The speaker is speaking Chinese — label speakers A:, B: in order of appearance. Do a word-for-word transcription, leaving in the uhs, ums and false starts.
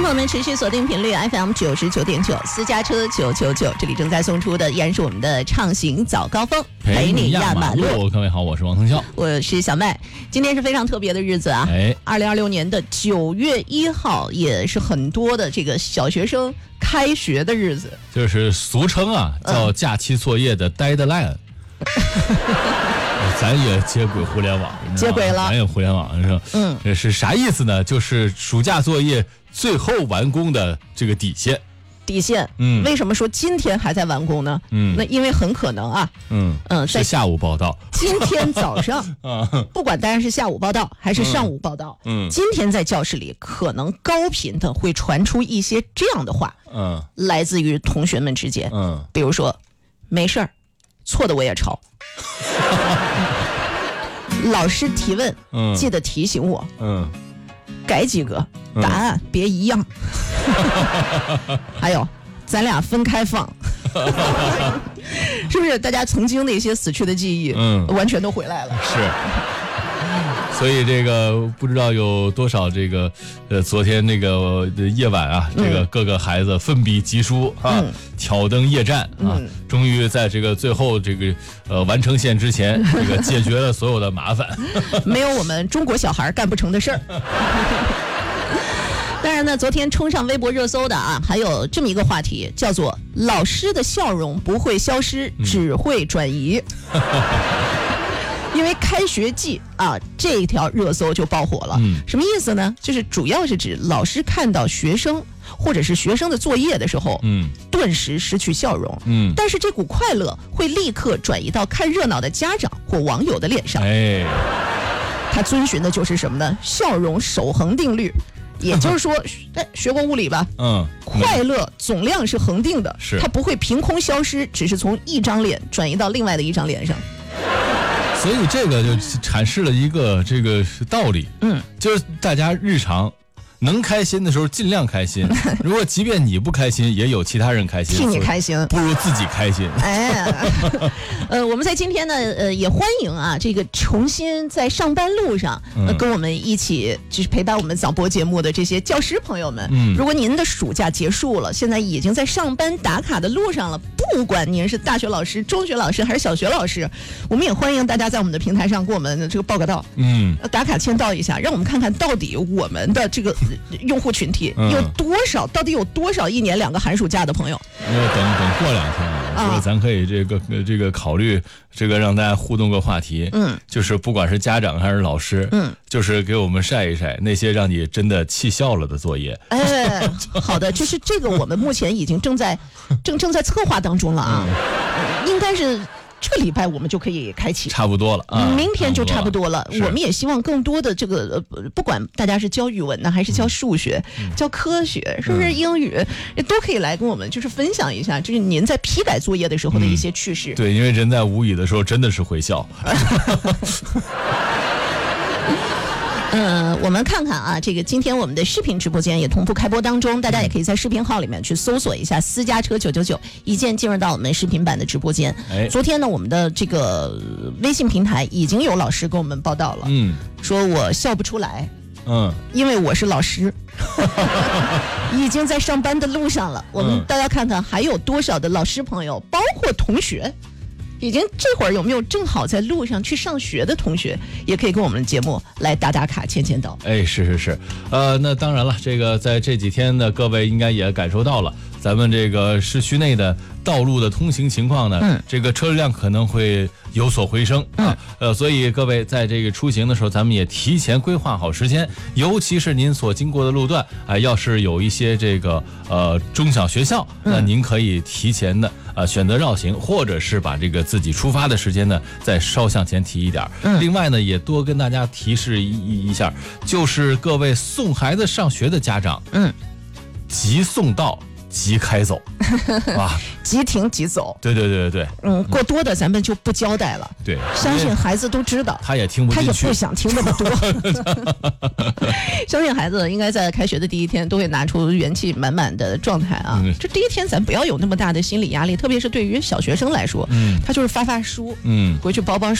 A: 朋友们持续锁定频率 F M 九十九点九，私家车九九九，这里正在送出的依然是我们的畅行早高峰，陪你压马路。
B: 各位好，我是王腾笑，
A: 我是小麦。今天是非常特别的日子啊！
B: 哎，
A: 二零二六年的九月一号，也是很多的这个小学生开学的日子，
B: 就是俗称啊叫假期作业的 deadline。咱也接轨互联网，
A: 接轨了，
B: 咱也互联网是吧？嗯，这是啥意思呢？就是暑假作业最后完工的这个底线。
A: 底线，嗯，为什么说今天还在完工呢？嗯，那因为很可能啊，嗯
B: 嗯，是下午报到。
A: 今天早上，不管大家是下午报到还是上午报到，嗯，今天在教室里可能高频的会传出一些这样的话，嗯，来自于同学们之间，嗯，比如说，没事儿，错的我也抄。老师提问，嗯，记得提醒我，嗯，改几个，答案别一样。还有，咱俩分开放，是不是？大家曾经那些死去的记忆，嗯，完全都回来了。
B: 是。所以这个不知道有多少这个呃，昨天那个夜晚啊，这个各个孩子奋笔疾书啊，嗯、挑灯夜战啊，嗯、终于在这个最后这个呃完成线之前，这个解决了所有的麻烦。
A: 没有我们中国小孩干不成的事儿。当然呢，昨天冲上微博热搜的啊，还有这么一个话题，叫做“老师的笑容不会消失，只会转移”。嗯因为开学季啊，这一条热搜就爆火了。嗯，什么意思呢？就是主要是指老师看到学生或者是学生的作业的时候，嗯，顿时失去笑容。嗯，但是这股快乐会立刻转移到看热闹的家长或网友的脸上。哎，他遵循的就是什么呢？笑容守恒定律。也就是说，哎，学过物理吧？嗯，快乐总量是恒定的，是它不会凭空消失，只是从一张脸转移到另外的一张脸上。
B: 所以这个就阐释了一个这个道理，嗯，就是大家日常能开心的时候尽量开心，如果即便你不开心，也有其他人开心，
A: 替你开心，
B: 不如自己开心。
A: 哎，呃，我们在今天呢，呃，也欢迎啊，这个重新在上班路上，呃，跟我们一起就是陪伴我们早播节目的这些教师朋友们。嗯，如果您的暑假结束了，现在已经在上班打卡的路上了，不管您是大学老师、中学老师还是小学老师，我们也欢迎大家在我们的平台上给我们这个报个到，嗯，打卡签到一下，让我们看看到底我们的这个用户群体有多少，嗯、到底有多少一年两个寒暑假的朋友？
B: 要等等过两天啊，我说咱可以这个这个考虑这个让大家互动个话题，嗯，就是不管是家长还是老师，嗯，就是给我们晒一晒那些让你真的气笑了的作业。
A: 哎，好的，就是这个我们目前已经正在正正在策划当中了啊，嗯、应该是。这个礼拜我们就可以开启，
B: 差不多了啊，
A: 明天就差不多了。我们也希望更多的这个，不管大家是教语文呢，还是教数学、嗯、教科学，是不是英语，嗯、都可以来跟我们就是分享一下，就是您在批改作业的时候的一些趣事。
B: 嗯、对，因为人在无语的时候真的是会笑。
A: 嗯，我们看看啊，这个今天我们的视频直播间也同步开播当中，大家也可以在视频号里面去搜索一下私家车九九九，一键进入到我们视频版的直播间。哎，昨天呢，我们的这个微信平台已经有老师给我们报道了，嗯，说我笑不出来，嗯，因为我是老师，已经在上班的路上了。我们大家看看还有多少的老师朋友，包括同学。已经这会儿有没有正好在路上去上学的同学，也可以跟我们的节目来打打卡、签签到。
B: 哎，是是是，呃，那当然了，这个在这几天呢，各位应该也感受到了，咱们这个市区内的道路的通行情况呢，嗯，这个车辆可能会有所回升啊，嗯、呃，所以各位在这个出行的时候，咱们也提前规划好时间，尤其是您所经过的路段啊、呃，要是有一些这个呃中小学校，那您可以提前的。呃，选择绕行，或者是把这个自己出发的时间呢，再稍向前提一点。嗯，另外呢，也多跟大家提示一一下，就是各位送孩子上学的家长，嗯，即送到即开走，啊，
A: 即停即走。
B: 对对对对对，
A: 嗯，过多的咱们就不交代了。
B: 对，
A: 相信孩子都知道，
B: 他也听不进去，
A: 他也不想听那么多。相信孩子应该在开学的第一天都会拿出元气满满的状态啊！嗯、这第一天咱不要有那么大的心理压力，特别是对于小学生来说，嗯，他就是发发书，嗯，回去包包。